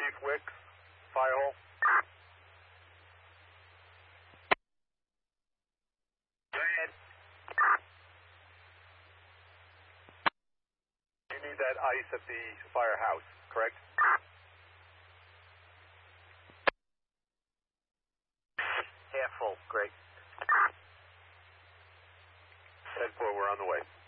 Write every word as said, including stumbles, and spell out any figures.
Chief Wicks, fire hole. Go ahead. You need that ice at the firehouse, correct? Half full, great. ten four, we're on the way.